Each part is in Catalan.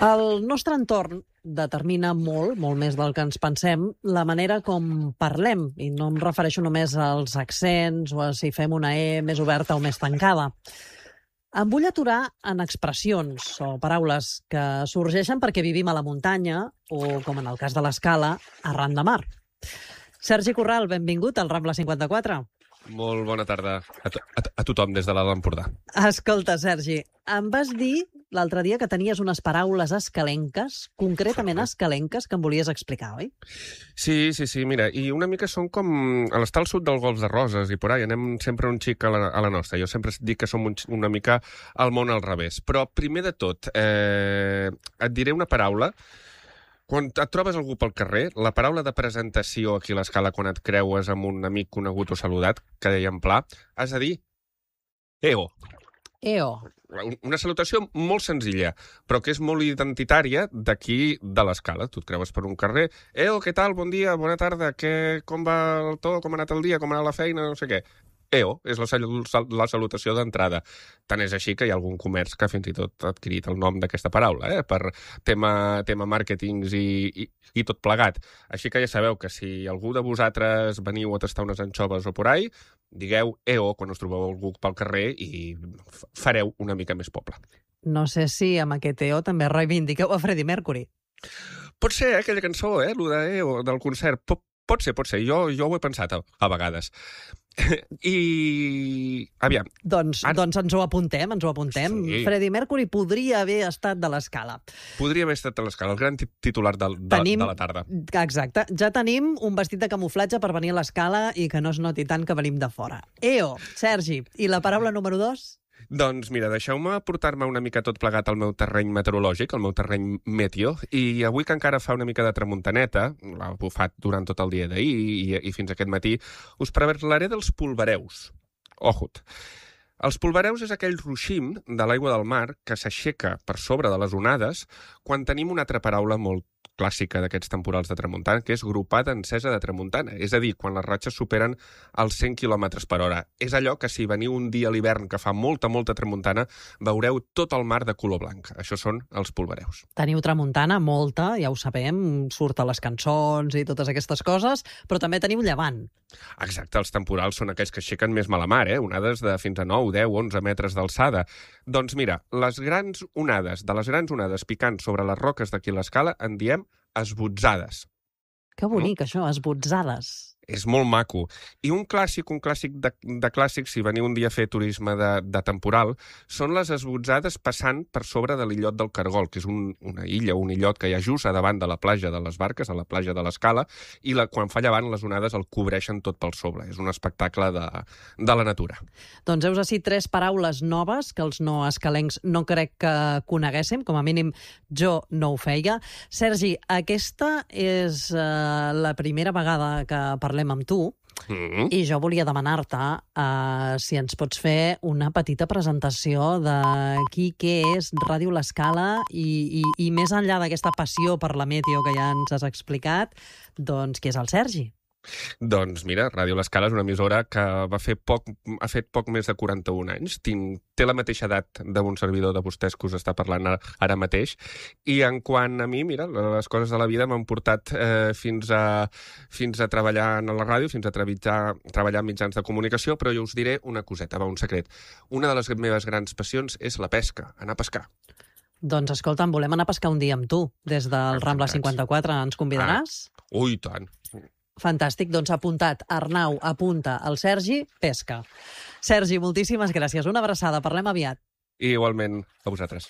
El nostre entorn determina molt més del que ens pensem, la manera com parlem, i no em refereixo només als accents o a si fem una E més oberta o més tancada. Em vull aturar en expressions o paraules que sorgeixen perquè vivim a la muntanya o, com en el cas de l'Escala, arran de mar. Sergi Corral, benvingut al Rambla 54. Molt bona tarda a tothom des de l'Alt Empordà. Escolta, Sergi, em vas dir l'altre dia que tenies unes paraules escalenques, concretament escalenques, que em volies explicar, oi? Sí, mira, i una mica són com a l'estar al sud del Golf de Roses i por ahí, anem sempre un xic a la nostra. Jo sempre dic que som una mica al món al revés. Però primer de tot, et diré una paraula. Quan et trobes algú pel carrer, la paraula de presentació aquí a l'Escala, quan et creues amb un amic conegut o saludat, que deia en pla, has de dir EO. EO. Una salutació molt senzilla, però que és molt identitària d'aquí de l'Escala. Tu et creues per un carrer, EO, què tal, bon dia, bona tarda, com va el to, com ha anat el dia, com ha anat la feina, no sé què. EO és la salutació d'entrada. Tant és així que hi ha algun comerç que fins i tot ha adquirit el nom d'aquesta paraula, per tema màrquetings i tot plegat. Així que ja sabeu que si algú de vosaltres veniu a tastar unes anxoves o por ahí, digueu EO quan us trobeu algú pel carrer i fareu una mica més poble. No sé si amb aquest EO també reivindiqueu a Freddie Mercury. Pot ser, aquella cançó, lo de EO, del concert. Pot ser. Jo ho he pensat a vegades. I... aviam. Doncs ens ho apuntem. Sí. Freddie Mercury podria haver estat de l'Escala. Podria haver estat de l'Escala, el gran titular de la tarda. Exacte. Ja tenim un vestit de camuflatge per venir a l'Escala i que no es noti tant que venim de fora. EO, Sergi. I la paraula número 2? Doncs mira, deixeu-me portar-me una mica tot plegat al meu terreny meteorològic, al meu terreny meteo, i avui que encara fa una mica de tramuntaneta, l'ha bufat durant tot el dia d'ahir i fins aquest matí, us parlaré dels polvareus. Ojut. Els polvareus és aquell ruixim de l'aigua del mar que s'aixeca per sobre de les onades quan tenim una altra paraula molt clàssica d'aquests temporals de tramuntana, que és gropada encesa de tramuntana. És a dir, quan les ratxes superen els 100 km per hora. És allò que si veniu un dia a l'hivern que fa molta tramuntana, veureu tot el mar de color blanc. Això són els polvareus. Teniu tramuntana, molta, ja ho sabem, surt a les cançons i totes aquestes coses, però també teniu llevant. Exacte, els temporals són aquells que aixequen més mala mar, onades de fins a 9, 10, 11 metres d'alçada. Doncs mira, de les grans onades picant sobre les roques d'aquí a l'Escala en diem esbotzades. Que bonic, això, esbotzades. És molt maco. I un clàssic de clàssics, si veniu un dia a fer turisme de temporal, són les esbotzades passant per sobre de l'illot del Cargol, que és una illa, un illot que hi ha just a davant de la platja de les Barques, a la platja de l'Escala, i quan fa llevant les onades el cobreixen tot pel sobre. És un espectacle de la natura. Doncs heus ací 3 paraules noves que els no escalencs no crec que coneguéssim, com a mínim jo no ho feia. Sergi, aquesta és la primera vegada que parlem amb tu, i jo volia demanar-te si ens pots fer una petita presentació de què és Ràdio l'Escala i més enllà d'aquesta passió per la meteo que ja ens has explicat, doncs qui és el Sergi? Doncs mira, Ràdio l'Escala és una emissora que ha fet poc més de 41 anys. Té la mateixa edat d'un servidor de vostès que us està parlant ara mateix. I en quant a mi, mira, les coses de la vida m'han portat fins a treballar en la ràdio, fins a treballar en mitjans de comunicació, però jo us diré una coseta, un secret. Una de les meves grans passions és la pesca, anar a pescar. Doncs escolta'm, volem anar a pescar un dia amb tu, des del Rambla 54. Ens convidaràs? Ui, tant. Fantàstic, doncs apuntat. Arnau, apunta el Sergi, pesca. Sergi, moltíssimes gràcies. Una abraçada, parlem aviat. I igualment a vosaltres.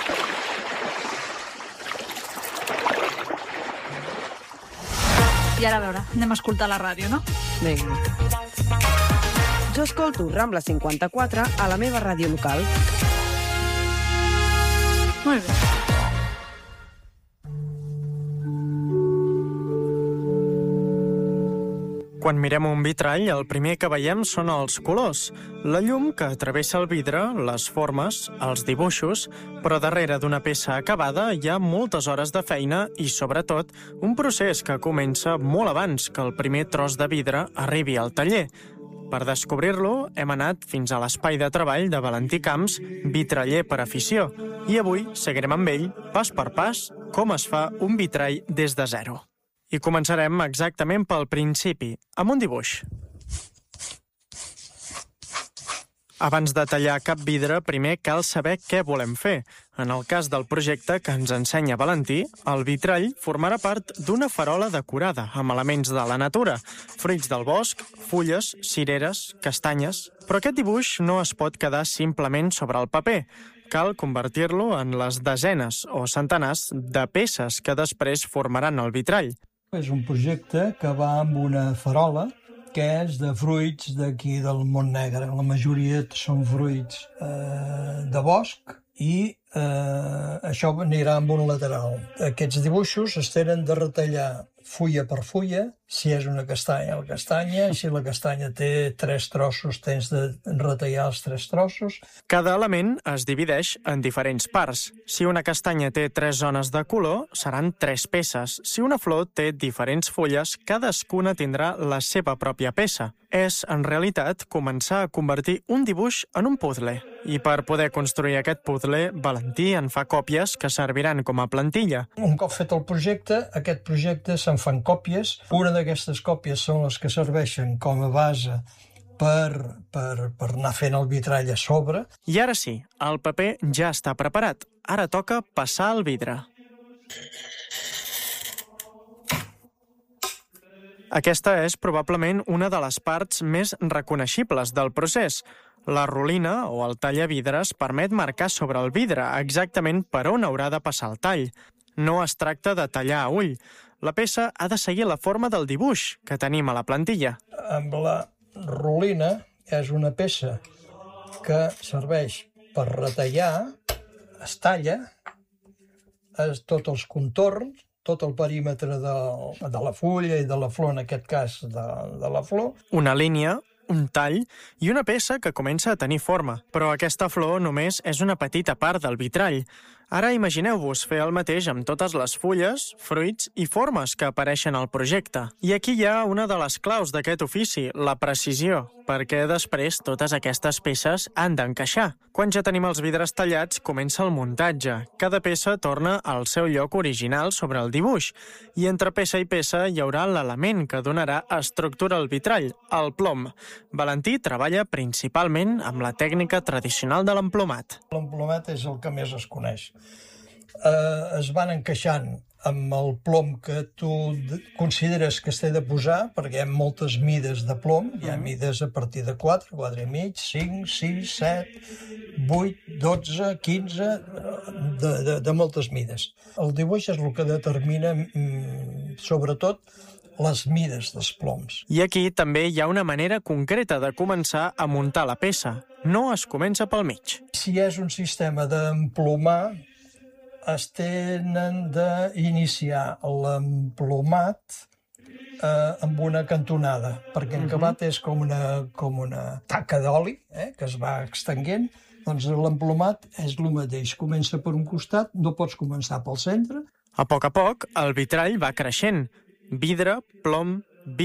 I ara, a veure, anem a escoltar la ràdio, no? Vinga. Jo escolto Rambla 54 a la meva ràdio local. Molt bé. Quan mirem un vitrall, el primer que veiem són els colors, la llum que travessa el vidre, les formes, els dibuixos, però darrere d'una peça acabada hi ha moltes hores de feina i, sobretot, un procés que comença molt abans que el primer tros de vidre arribi al taller. Per descobrir-lo, hem anat fins a l'espai de treball de Valentí Camps, vitraller per afició, i avui seguirem amb ell, pas per pas, com es fa un vitrall des de zero. I començarem exactament pel principi, amb un dibuix. Abans de tallar cap vidre, primer cal saber què volem fer. En el cas del projecte que ens ensenya Valentí, el vitrall formarà part d'una farola decorada amb elements de la natura, fruits del bosc, fulles, cireres, castanyes... Però aquest dibuix no es pot quedar simplement sobre el paper. Cal convertir-lo en les desenes o centenars de peces que després formaran el vitrall. És un projecte que va amb una farola que és de fruits d'aquí del Montnegre. La majoria són fruits de bosc i això anirà amb un lateral. Aquests dibuixos es tenen de retallar fulla per fulla, si és una castanya, la castanya, si la castanya té 3 trossos, tens de retallar els 3 trossos. Cada element es divideix en diferents parts. Si una castanya té 3 zones de color, seran 3 peces. Si una flor té diferents fulles, cadascuna tindrà la seva pròpia peça. És, en realitat, començar a convertir un dibuix en un puzzle. I per poder construir aquest puzzle, Valentí en fa còpies que serviran com a plantilla. Un cop fet el projecte, aquest projecte se'n fan còpies. Una d'aquestes còpies són les que serveixen com a base per anar fent el vitrall a sobre. I ara sí, el paper ja està preparat. Ara toca passar el vidre. Aquesta és probablement una de les parts més reconeixibles del procés. La rolina o el tallavidres permet marcar sobre el vidre exactament per on haurà de passar el tall. No es tracta de tallar a ull. La peça ha de seguir la forma del dibuix que tenim a la plantilla. Amb la rolina és una peça que serveix per retallar, es talla, tots els contorns, tot el perímetre de la fulla i de la flor, en aquest cas de la flor. Una línia, un tall i una peça que comença a tenir forma. Però aquesta flor només és una petita part del vitrall. Ara imagineu-vos fer el mateix amb totes les fulles, fruits i formes que apareixen al projecte. I aquí hi ha una de les claus d'aquest ofici, la precisió, perquè després totes aquestes peces han d'encaixar. Quan ja tenim els vidres tallats, comença el muntatge. Cada peça torna al seu lloc original sobre el dibuix. I entre peça i peça hi haurà l'element que donarà estructura al vitrall, el plom. Valentí treballa principalment amb la tècnica tradicional de l'emplomat. L'emplomat és el que més es coneix. Es van encaixant amb el plom que tu consideres que es té de posar, perquè hi ha moltes mides de plom, hi ha mides a partir de 4, 4 i mig, 5, 6, 7, 8, 12, 15, de moltes mides. El dibuix és el que determina, sobretot, les mides dels ploms. I aquí també hi ha una manera concreta de començar a muntar la peça. No es comença pel mig. Si és un sistema d'emplomar, es tenen d'iniciar l'emplomat amb una cantonada, perquè encabat és com una taca d'oli que es va extenguent. Doncs l'emplomat és el mateix. Comença per un costat, no pots començar pel centre. A poc, el vitrall va creixent. Vidre, plom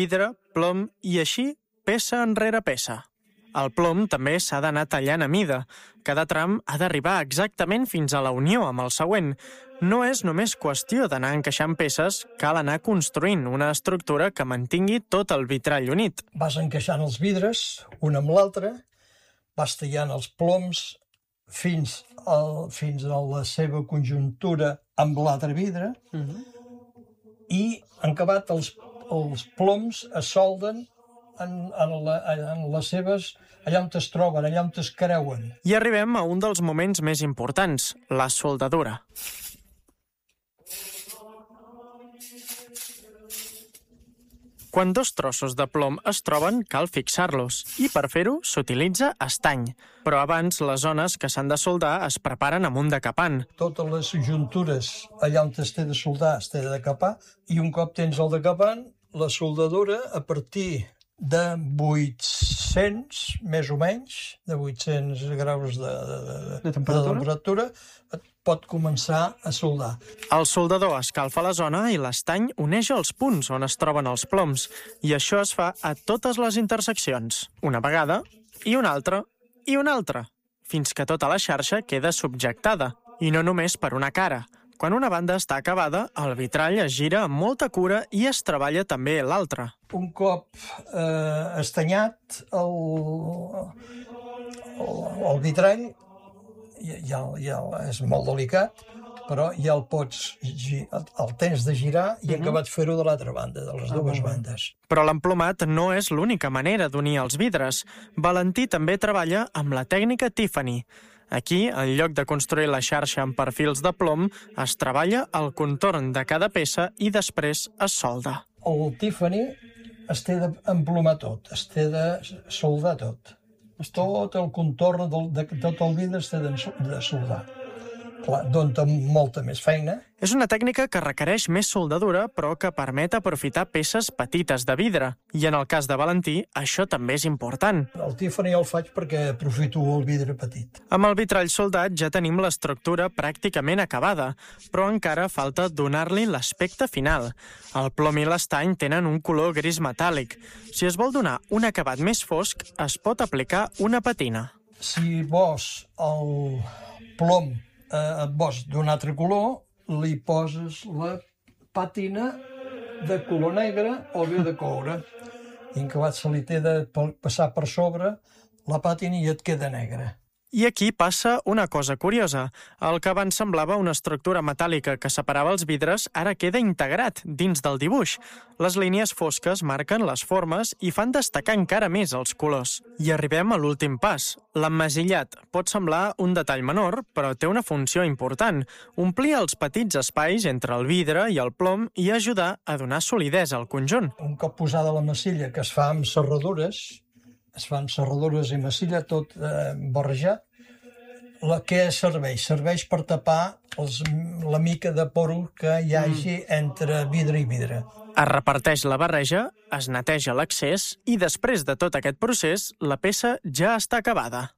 i així peça enrere peça. El plom també s'ha d'anar tallant a mida. Cada tram ha d'arribar exactament fins a la unió amb el següent. No és només qüestió d'anar encaixant peces, cal anar construint una estructura que mantingui tot el vitrall unit. Vas encaixant els vidres, un amb l'altre, vas tallant els ploms fins a la seva conjuntura amb l'altre vidre, i en acabat els ploms es solden en les seves, allà on es troben, allà on es creuen. I arribem a un dels moments més importants, la soldadura. Quan 2 trossos de plom es troben, cal fixar-los, i per fer-ho s'utilitza estany. Però abans, les zones que s'han de soldar es preparen amb un decapant. Totes les juntures allà on es té de soldar es té de decapar, i un cop tens el decapant, la soldadura, a partir de 800, més o menys, de 800 graus de temperatura, pot començar a soldar. El soldador escalfa la zona i l'estany uneix els punts on es troben els ploms, i això es fa a totes les interseccions, una vegada, i una altra, fins que tota la xarxa queda subjectada, i no només per una cara. Quan una banda està acabada, el vitrall es gira amb molta cura i es treballa també l'altra. Un cop estanyat el vitrall, ja és molt delicat, però ja el tens de girar i acabat fer-ho de l'altra banda, de les dues bandes. Però l'emplomat no és l'única manera d'unir els vidres. Valentí també treballa amb la tècnica Tiffany. Aquí, en lloc de construir la xarxa amb perfils de plom, es treballa el contorn de cada peça i després es solda. El Tiffany es té d'emplomar tot, es té de soldar tot. Tot el contorn de tot el vidre es té de soldar. Clar, dona molta més feina. És una tècnica que requereix més soldadura, però que permet aprofitar peces petites de vidre. I en el cas de Valentí, això també és important. El Tiffany el faig perquè aprofito el vidre petit. Amb el vitrall soldat ja tenim l'estructura pràcticament acabada, però encara falta donar-li l'aspecte final. El plom i l'estany tenen un color gris metàl·lic. Si es vol donar un acabat més fosc, es pot aplicar una patina. Si vols el plom et vols d'un altre color, li poses la pàtina de color negre o bé de coure. I en acabat se li té de passar per sobre la pàtina i et queda negra. I aquí passa una cosa curiosa. El que abans semblava una estructura metàl·lica que separava els vidres ara queda integrat dins del dibuix. Les línies fosques marquen les formes i fan destacar encara més els colors. I arribem a l'últim pas. L'emmasillat pot semblar un detall menor, però té una funció important. Omplir els petits espais entre el vidre i el plom i ajudar a donar solidesa al conjunt. Un cop posada la massilla, que es fa amb serradures, i massilla tot barrejat, què serveix? Serveix per tapar la mica de poro que hi hagi entre vidre i vidre. Es reparteix la barreja, es neteja l'excés i després de tot aquest procés, la peça ja està acabada.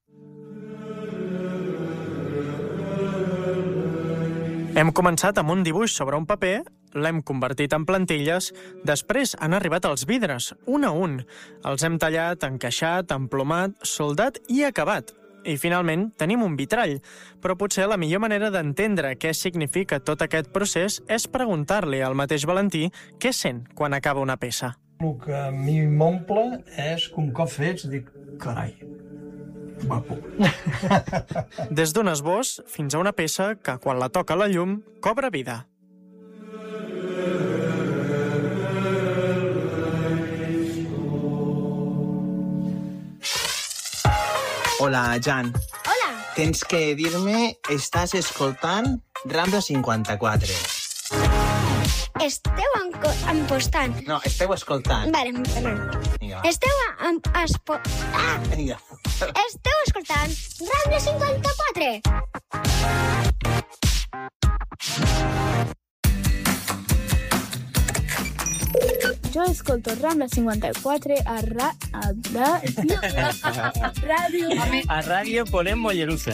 Hem començat amb un dibuix sobre un paper, l'hem convertit en plantilles, després han arribat els vidres, un a un. Els hem tallat, encaixat, emplomat, soldat i acabat. I finalment tenim un vitrall. Però potser la millor manera d'entendre què significa tot aquest procés és preguntar-li al mateix Valentí què sent quan acaba una peça. El que a mi m'omple és que un cop fets dic, carai, guapo. Des d'un esbós fins a una peça que, quan la toca la llum, cobra vida. Hola, Jan. Hola. Tens que dir-me, estàs escoltant Rambla 54. Esteu empostant. No, esteu escoltant. Vale, perdó. Vinga. Esteu Vinga. Esteu escoltant Rambla 54. Jo escolto Rambla 54 a ràdio. A Ràdio Ponent Mollerussa.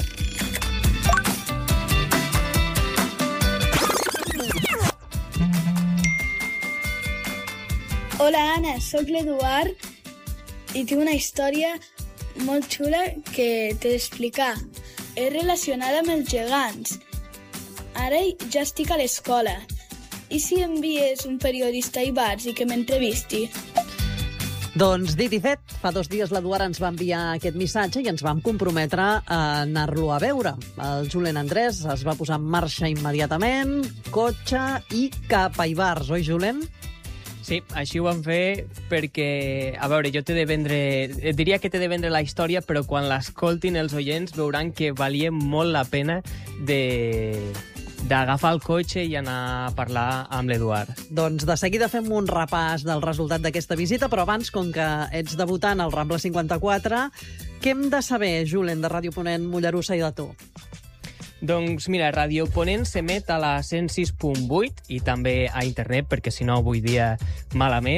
Hola, Anna, sóc l'Eduard i tinc una història molt xula que t'he d'explicar. És relacionada amb els gegants. Ara ja estic a l'escola. I si envies un periodista a Ibars i que m'entrevisti? Doncs dit i fet, fa 2 dies l'Eduard ens va enviar aquest missatge i ens vam comprometre a anar-lo a veure. El Julen Andrés es va posar en marxa immediatament, cotxe i cap a Ibars, oi, Julen? Sí, així ho vam fer perquè, a veure, jo diria que t'he de vendre la història, però quan l'escoltin els oients veuran que valia molt la pena d'agafar el cotxe i anar a parlar amb l'Eduard. Doncs de seguida fem un repàs del resultat d'aquesta visita, però abans, com que ets debutant al Rambla 54, què hem de saber, Julen, de Ràdio Ponent Mollerussa i de tu? Doncs mira, Ràdio Ponent s'emet a la 106.8 i també a internet, perquè si no avui dia malament.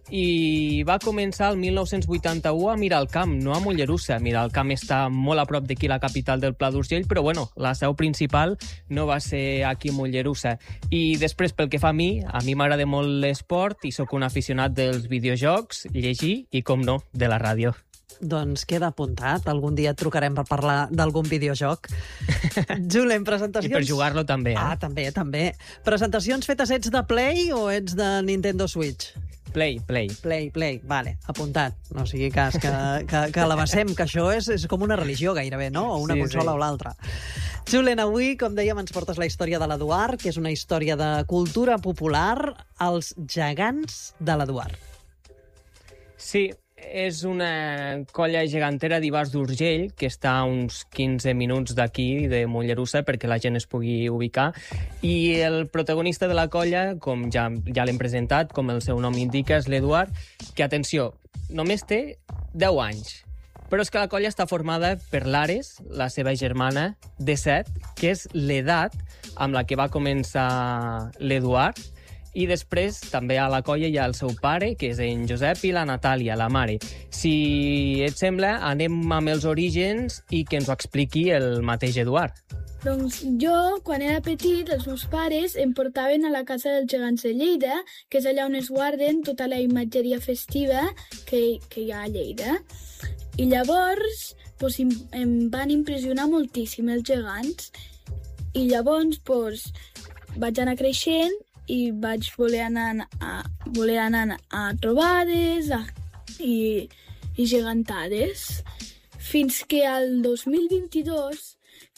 i va començar el 1981 a Miralcamp, no a Mollerussa. Miralcamp està molt a prop d'aquí, la capital del Pla d'Urgell, però bueno, la seu principal no va ser aquí a Mollerussa. I després, pel que fa a mi m'agrada molt l'esport i sóc un aficionat dels videojocs, llegir i, com no, de la ràdio. Doncs queda apuntat. Algun dia et trucarem per parlar d'algun videojoc. Julen, presentacions... I per jugar-lo també, eh? Ah, també. Presentacions fetes, ets de Play o ets de Nintendo Switch? Play. Vale, apuntat. No sigui cas que l'abassem, que això és com una religió gairebé, no? O una consola o l'altra. Julen, avui, com dèiem, ens portes la història de l'Eduard, que és una història de cultura popular, els gegants de l'Eduard. Sí, és una colla gegantera d'Ivars d'Urgell, que està a uns 15 minuts d'aquí, de Mollerussa, perquè la gent es pugui ubicar. I el protagonista de la colla, com ja l'hem presentat, com el seu nom indica, és l'Eduard, que, atenció, només té 10 anys. Però és que la colla està formada per l'Ares, la seva germana, de 7, que és l'edat amb la que va començar l'Eduard. I després també a la colla hi ha el seu pare, que és en Josep, i la Natàlia, la mare. Si et sembla, anem amb els orígens i que ens ho expliqui el mateix Eduard. Doncs jo, quan era petit, els meus pares em portaven a la Casa dels Gegants de Lleida, que és allà on es guarden tota la imatgeria festiva que hi ha a Lleida. I llavors em van impressionar moltíssim els gegants. I llavors vaig anar creixent i vaig voler anar a trobades i gegantades, fins que al 2022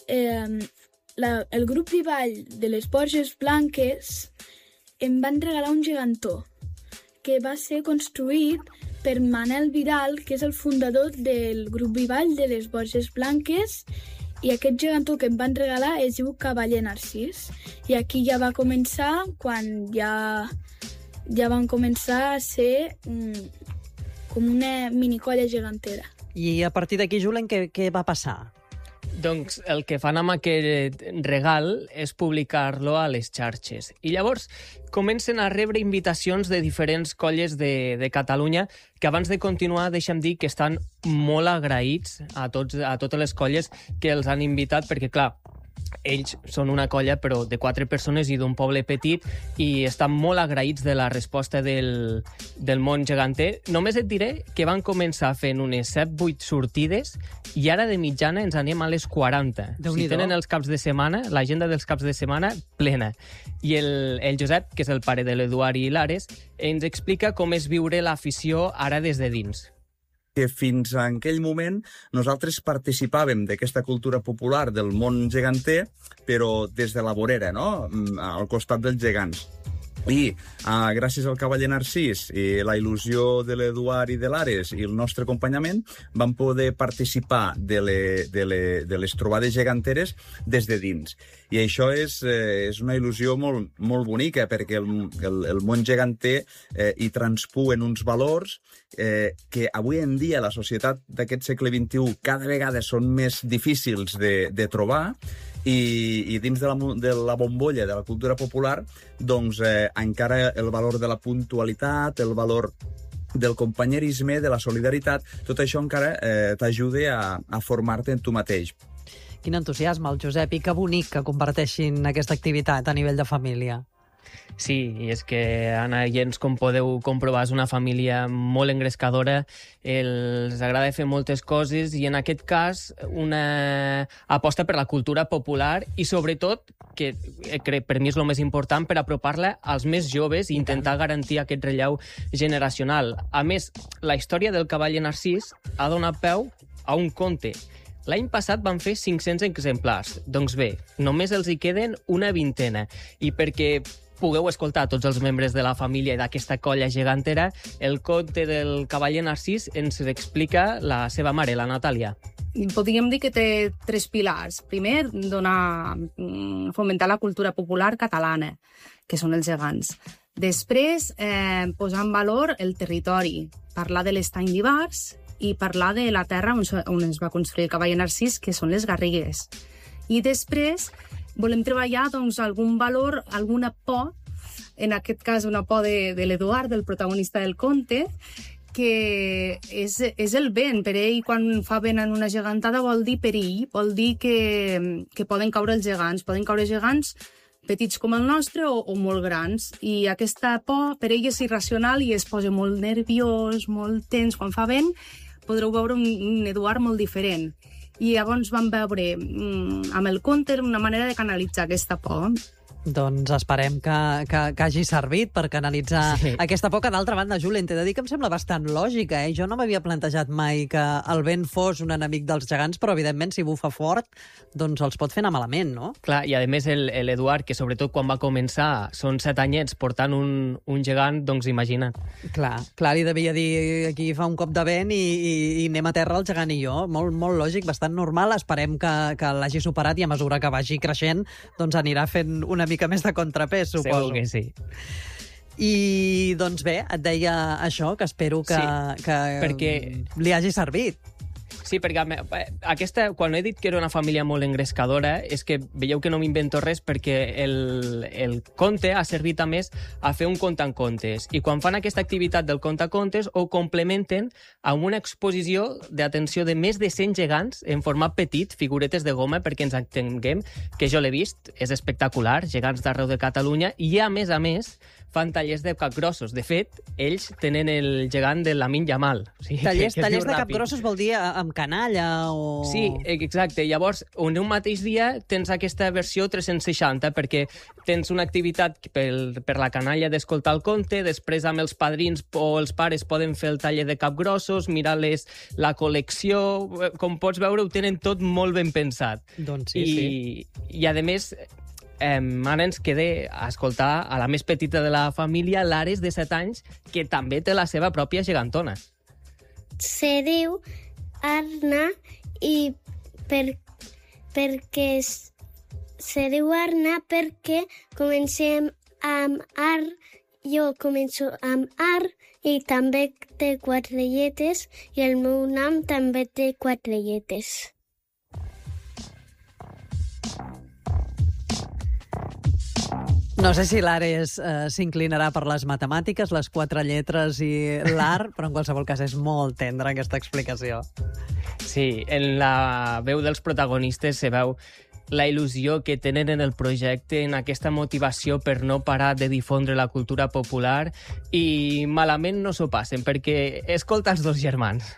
el grup Vivall de les Borges Blanques em van regalar un gegantó que va ser construït per Manel Vidal, que és el fundador del grup Vivall de les Borges Blanques, i aquest gegantó que em van regalar es diu Cavaller Narcís. I aquí ja va començar quan ja van començar a ser com una minicolla gegantera. I a partir d'aquí, Julen, què va passar? Doncs el que fan amb aquest regal és publicar-lo a les xarxes. I llavors comencen a rebre invitacions de diferents colles de Catalunya, que abans de continuar deixem dir que estan molt agraïts a totes les colles que els han invitat, perquè clar, ells són una colla però de 4 persones i d'un poble petit i estan molt agraïts de la resposta del món geganter. Només et diré que van començar fent unes 7-8 sortides i ara de mitjana ens anem a les 40. Si tenen els caps de setmana, l'agenda dels caps de setmana plena. I el Josep, que és el pare de l'Eduard i l'Ares, ens explica com és viure l'afició ara des de dins. Que fins a aquell moment nosaltres participàvem d'aquesta cultura popular del món geganter, però des de la vorera, no? Al costat dels gegants. I gràcies al Cavaller Narcís i la il·lusió de l'Eduard i de l'Ares i el nostre acompanyament vam poder participar de les trobades geganteres des de dins. I això és una il·lusió molt, molt bonica, perquè el món geganter hi transpuen uns valors que avui en dia la societat d'aquest segle XXI cada vegada són més difícils de trobar, i dins de la bombolla de la cultura popular doncs encara el valor de la puntualitat, el valor del companyerisme, de la solidaritat, tot això encara t'ajuda a formar-te en tu mateix. Quin entusiasme, el Josep, i que bonic que comparteixin aquesta activitat a nivell de família. Sí, i és que, Anna i Jens, com podeu comprovar, és una família molt engrescadora, els agrada fer moltes coses i en aquest cas una aposta per la cultura popular i sobretot, que per mi és el més important, per apropar-la als més joves i intentar garantir aquest relleu generacional. A més, la història del Cavaller Narcís ha donat peu a un conte. L'any passat van fer 500 exemplars. Doncs bé, només els hi queden una vintena. I perquè pugueu escoltar tots els membres de la família i d'aquesta colla gegantera, el conte del Cavaller Narcís ens explica la seva mare, la Natàlia. Podríem dir que té 3 pilars. Primer, fomentar la cultura popular catalana, que són els gegants. Després, posar en valor el territori, parlar de l'estany d'Ivars i parlar de la terra on es va construir el Cavaller Narcís, que són les Garrigues. I després volem treballar algun valor, alguna por en aquest cas una por de l'Eduard, del protagonista del conte, que és el vent. Per ell, quan fa vent en una gegantada, vol dir perill, vol dir que poden caure els gegants. Poden caure gegants petits com el nostre o molt grans. I aquesta por, per ell, és irracional i es posa molt nerviós, molt tens. Quan fa vent, podreu veure un Eduard molt diferent. I llavors vam veure amb el conte una manera de canalitzar aquesta por. Doncs esperem que hagi servit per canalitzar aquesta por, que d'altra banda, Julen, t'he de dir que em sembla bastant lògica, Jo no m'havia plantejat mai que el vent fos un enemic dels gegants, però evidentment si bufa fort, doncs els pot fer anar malament, no? Clar, i a més l'Eduard, que sobretot quan va començar són 7 anyets portant un gegant, doncs imagina't. Clar, li devia dir aquí fa un cop de vent i anem a terra el gegant i jo. Molt lògic, bastant normal. Esperem que l'hagi superat i a mesura que vagi creixent doncs anirà fent una mica més de contrapès, suposo. Segur que sí. I, doncs bé, et deia això, que espero que perquè li hagi servit. Sí, perquè quan he dit que era una família molt engrescadora, és que veieu que no m'invento res, perquè el conte ha servit a més a fer un conte en contes. I quan fan aquesta activitat del conte en contes, ho complementen amb una exposició d'atenció de més de 100 gegants en format petit, figuretes de goma, perquè ens entenguem, que jo l'he vist, és espectacular, gegants d'arreu de Catalunya, i a més, fan tallers de capgrossos. De fet, ells tenen el gegant de Lamin Yamal. O sigui, tallers de capgrossos vol dir amb canalla o... Sí, exacte. Llavors, en un mateix dia tens aquesta versió 360, perquè tens una activitat per la canalla d'escoltar el conte, després amb els padrins o els pares poden fer el taller de capgrossos, mirar la col·lecció... Com pots veure, ho tenen tot molt ben pensat. Doncs sí. I a més... ara ens queda a escoltar a la més petita de la família, l'Ares, de 7 anys, que també té la seva pròpia gegantona. Se diu Arna i perquè se diu Arna perquè comencem amb Ar, jo començo amb Ar i també té 4 lletres i el meu nom també té 4 lletres. No sé si l'Ares s'inclinarà per les matemàtiques, les 4 lletres i l'art, però en qualsevol cas és molt tendra aquesta explicació. Sí, en la veu dels protagonistes se veu la il·lusió que tenen en el projecte, en aquesta motivació per no parar de difondre la cultura popular, i malament no s'ho passen, perquè escolta els 2 germans.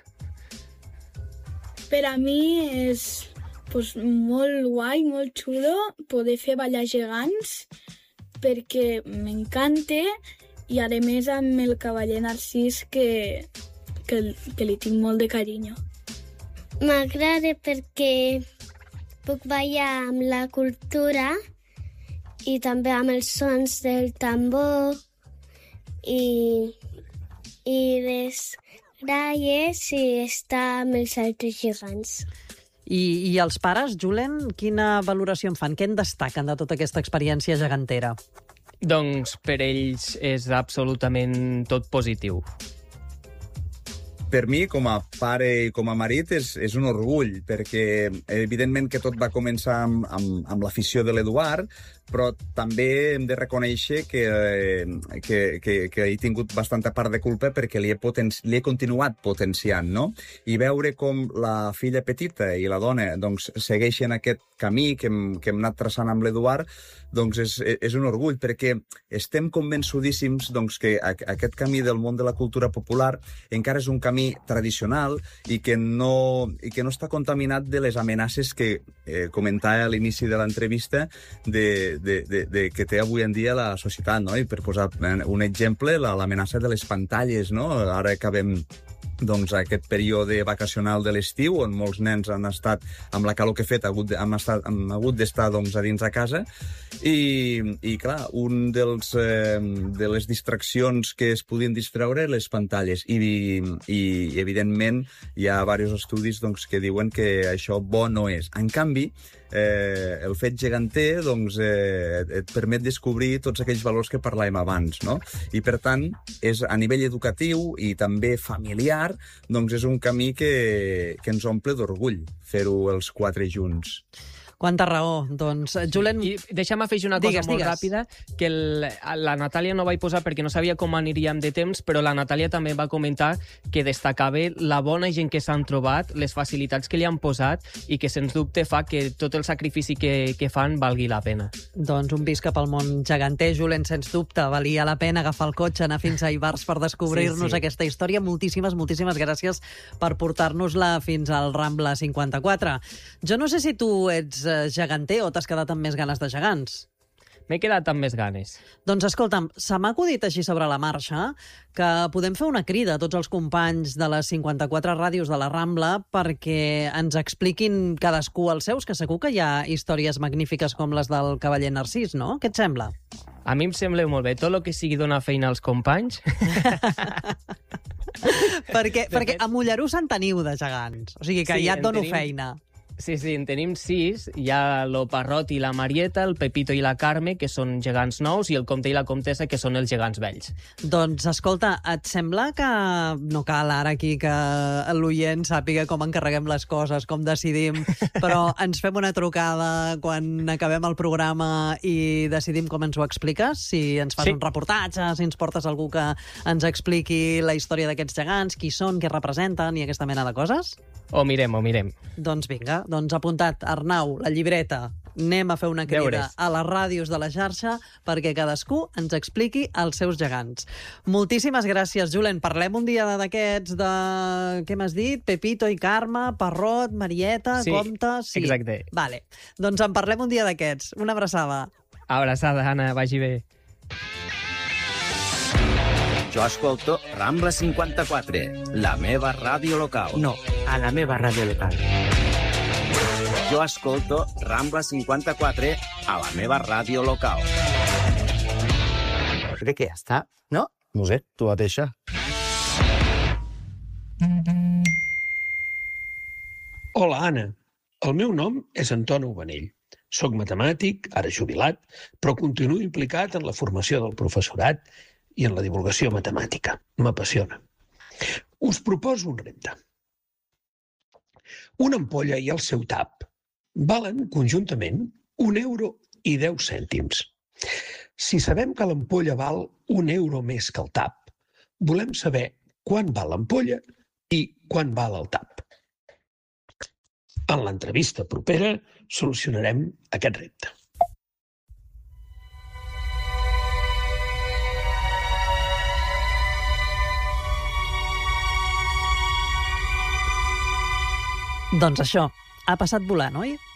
Per a mi és molt guai, molt xulo poder fer ballar gegants, perquè m'encanta, i a més amb el cavaller Narcís que li tinc molt de carinyo. M'agrada perquè puc ballar amb la cultura i també amb els sons del tambor i les gralles i estar amb els altres gegants. I els pares, Julen, quina valoració en fan? Què en destaquen de tota aquesta experiència gegantera? Doncs per ells és absolutament tot positiu. Per mi, com a pare i com a marit, és un orgull, perquè evidentment que tot va començar amb l'afició de l'Eduard, però també hem de reconèixer que he tingut bastanta part de culpa perquè li he continuat potenciant, no? I veure com la filla petita i la dona doncs, segueixen aquest camí que hem anat traçant amb l'Eduard, doncs és un orgull, perquè estem convençudíssims doncs, que aquest camí del món de la cultura popular encara és un camí tradicional i que no està contaminat de les amenaces que comentava a l'inici de l'entrevista que té avui en dia la societat, no? I per posar un exemple, l'amenaça de les pantalles, no? Ara acabem doncs, aquest període vacacional de l'estiu, on molts nens han estat, amb la calor que ha fet, han hagut d'estar doncs, a dins a casa, i clar, un de les distraccions que es podien distreure, les pantalles, i evidentment hi ha diversos estudis doncs, que diuen que això bo no és. En canvi, el fet geganter doncs, et permet descobrir tots aquells valors que parlàvem abans, no? I per tant, és a nivell educatiu i també familiar, doncs és un camí que ens omple d'orgull fer-ho els 4 junts. Quanta raó. Doncs, Julen... I deixa'm afegir una cosa molt ràpida, que la Natàlia no vaig posar perquè no sabia com aniríem de temps, però la Natàlia també va comentar que destacava la bona gent que s'han trobat, les facilitats que li han posat i que, sens dubte, fa que tot el sacrifici que fan valgui la pena. Doncs un visc cap al món geganter, Julen, sens dubte. Valia la pena agafar el cotxe, anar fins a Ivars per descobrir-nos aquesta història. Moltíssimes gràcies per portar-nos-la fins al Rambla 54. Jo no sé si tu ets geganter o t'has quedat amb més ganes de gegants? M'he quedat amb més ganes. Doncs escolta'm, se m'ha acudit així sobre la marxa que podem fer una crida a tots els companys de les 54 ràdios de la Rambla perquè ens expliquin cadascú els seus, que segur que hi ha històries magnífiques com les del cavaller Narcís, no? Què et sembla? A mi em sembla molt bé. Tot el que sigui donar feina als companys... perquè a Mollerús en teniu de gegants. O sigui que ja et dono feina. Sí, en tenim 6. Hi ha el Parrot i la Marieta, el Pepito i la Carme, que són gegants nous, i el Comte i la Comtessa, que són els gegants vells. Doncs, escolta, et sembla que no cal ara aquí que l'oient sàpiga com encarreguem les coses, com decidim, però ens fem una trucada quan acabem el programa i decidim com ens ho expliques? Si ens fas un reportatge, si ens portes algú que ens expliqui la història d'aquests gegants, qui són, què representen i aquesta mena de coses? Ho mirem. Doncs vinga, doncs apuntat, Arnau, la llibreta. Anem a fer una crida a les ràdios de la xarxa perquè cadascú ens expliqui els seus gegants. Moltíssimes gràcies, Julen. Parlem un dia d'aquests de... Què m'has dit? Pepito i Carme, Parrot, Marieta, Comte... Sí, exacte. Vale. Doncs en parlem un dia d'aquests. Una abraçada. Abraçada, Anna. Vagi bé. Jo escolto Rambla 54, la meva ràdio local. No, a la meva ràdio local. Jo escolto Rambla 54 a la meva ràdio local. Crec que ja està, no? No sé, tu mateixa. Hola, Anna. El meu nom és Antoni Ubanell. Soc matemàtic, ara jubilat, però continuo implicat en la formació del professorat i en la divulgació matemàtica. M'apassiona. Us proposo un repte. Una ampolla i el seu tap valen conjuntament €1 i 10 cèntims. Si sabem que l'ampolla val €1 més que el tap, volem saber quan val l'ampolla i quan val el tap. En l'entrevista propera solucionarem aquest repte. Doncs això, ha passat volant, oi?